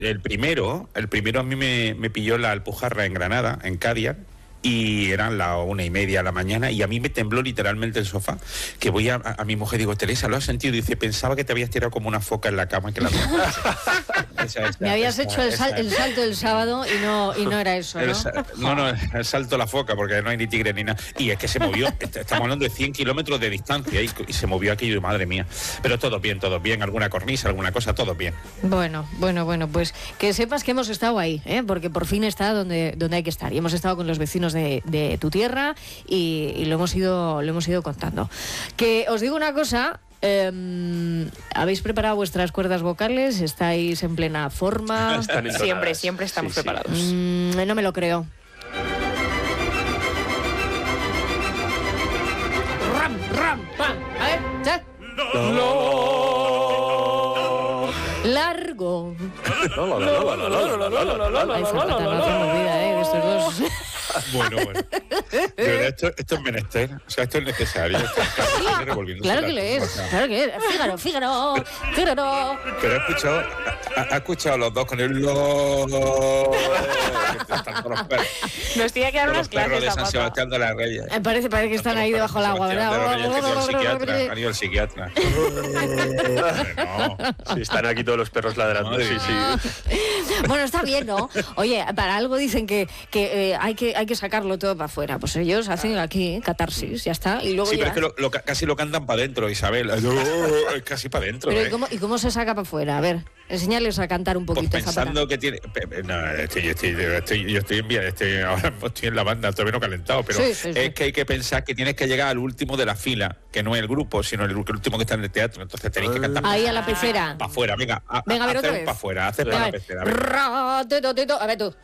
el primero a mí me pilló la Alpujarra en Granada, en Cádiz, y eran las 1:30 de la mañana y a mí me tembló literalmente el sofá, que voy a mi mujer, digo, Teresa, ¿lo has sentido? Y dice, pensaba que te habías tirado como una foca en la cama. Que me habías hecho el salto del sábado y no era eso, ¿no? No, el salto a la foca, porque no hay ni tigre ni nada. Y es que se movió, estamos hablando de 100 kilómetros de distancia y se movió aquello, madre mía. Pero todo bien, alguna cornisa, alguna cosa, todo bien. Bueno, pues que sepas que hemos estado ahí, porque por fin está donde hay que estar. Y hemos estado con los vecinos de tu tierra y lo hemos ido contando. Que os digo una cosa, ¿habéis preparado vuestras cuerdas vocales? ¿Estáis en plena forma? Siempre estamos preparados. No me lo creo. Ram, pam. A ver, ya. Largo. Ay, Zapata, no hacemos vida, de estos dos. Bueno. Pero esto es menester, o sea, esto es necesario. Claro que lo es. Fígaro. Pero ha escuchado los dos con el Nos tiene que dar unas clases. Los perros de San Sebastián de las Reyes. Parece que están ahí debajo del agua, ¿verdad? Han ido al psiquiatra. Sí, están aquí todos los perros ladrando. Sí. Bueno, está bien, ¿no? Oye, para algo dicen que hay que sacarlo todo para afuera. Pues ellos hacen aquí catarsis, ya está. Y luego sí, pero es que casi lo cantan para adentro, Isabel. Casi para adentro. Pero ¿y cómo se saca para afuera? A ver, enseñarles a cantar un poquito. Pues pensando que tiene... No, yo estoy bien, ahora estoy en la banda, todavía no calentado, pero sí. Es que hay que pensar que tienes que llegar al último de la fila, que no es el grupo, sino el último que está en el teatro. Entonces tenéis que cantar ahí a la pecera. Para afuera, venga, a ver otra vez. Para afuera, hacer para la pecera. A ver tú.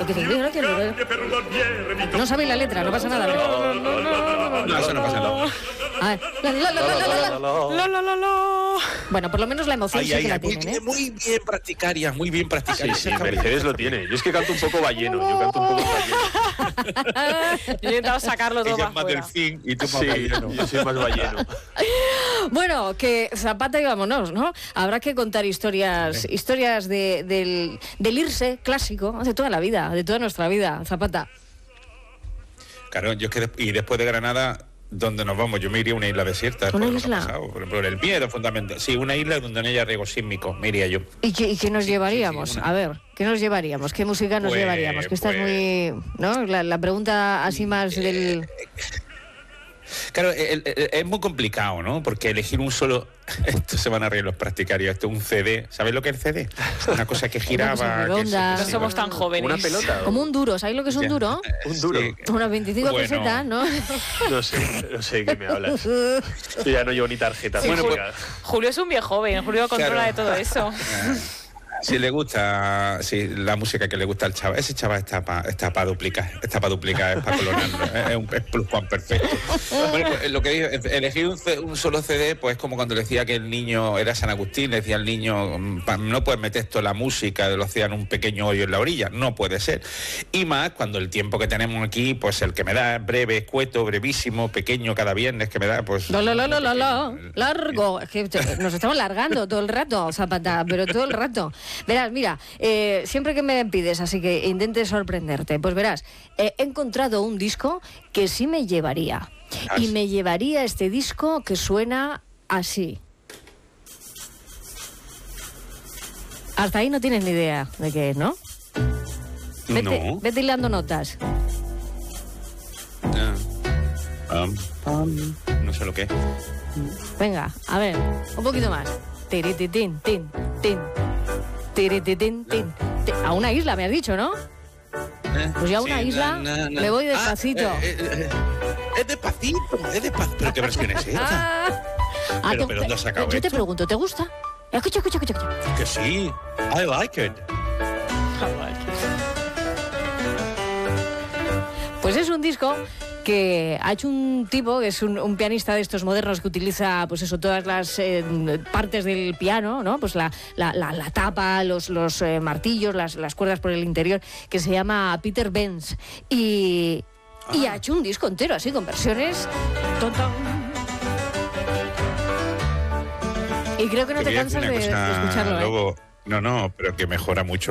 No sabéis la letra, no pasa nada. No, eso no pasa nada. Bueno, por lo menos la emoción sí que la tienen, ¿eh? Muy bien practicaria. Sí, Mercedes lo tiene. Yo es que canto un poco balleno. Yo he intentado sacarlo todo para afuera. Ella es más delfín y tú más balleno. Yo soy más balleno. Bueno, que Zapata y vámonos, ¿no? Habrá que contar historias del irse clásico de toda la vida, de toda nuestra vida, Zapata. Claro, yo es que y después de Granada, ¿dónde nos vamos? Yo me iría a una isla desierta. ¿Una isla? Por ejemplo, el miedo fundamental. Sí, una isla donde no haya riesgo sísmico, me iría yo. ¿Y qué nos llevaríamos? Sí, A ver, ¿qué nos llevaríamos? ¿Qué música nos llevaríamos? Que esta es muy... ¿no? La pregunta así más del... Claro, es muy complicado, ¿no? Porque elegir un solo... Esto se van a reír los practicarios. Esto es un CD. ¿Sabéis lo que es el CD? Una cosa que giraba... No somos tan jóvenes. Una pelota. Como un duro. ¿Sabéis lo que es un duro? Un duro. Sí. Unas 25 pesetas, ¿no? No sé de qué me hablas. Yo ya no llevo ni tarjeta. Sí, bueno, Julio es un viejo joven. Julio controla de todo eso. Si le gusta, la música que le gusta al chaval, ese chaval está para duplicar, es para clonarlo, es un pluscuam perfecto. Bueno, pues, lo que digo, elegir un solo CD, pues es como cuando le decía que el niño era San Agustín, le decía al niño, no puedes meter toda la música del océano en un pequeño hoyo en la orilla, no puede ser. Y más cuando el tiempo que tenemos aquí, pues el que me da es breve, escueto, brevísimo, pequeño cada viernes que me da, pues... Largo. Es que nos estamos largando todo el rato, Zapata, pero todo el rato. Verás, mira, siempre que me pides, así que intentes sorprenderte, pues verás, he encontrado un disco que sí me llevaría. Y me llevaría este disco que suena así. Hasta ahí no tienes ni idea de qué es, ¿no? Vete hilando notas. No sé lo que es. Venga, a ver, un poquito más. Tirititín, tin, tin. Tirititín, tin. A una isla, me has dicho, ¿no? Pues ya a una isla me voy despacito. Es despacito. ¿Pero qué versión es esta? ¿Pero dónde has sacado esto? Yo te pregunto, ¿te gusta? Escucha. Que sí. I like it. Pues es un disco que ha hecho un tipo que es un pianista de estos modernos que utiliza, pues eso, todas las partes del piano, ¿no? Pues la tapa, los martillos, las cuerdas por el interior, que se llama Peter Benz. Y ha hecho un disco entero así, con versiones... Y creo que no te cansas de escucharlo, Luego, No, pero que mejora mucho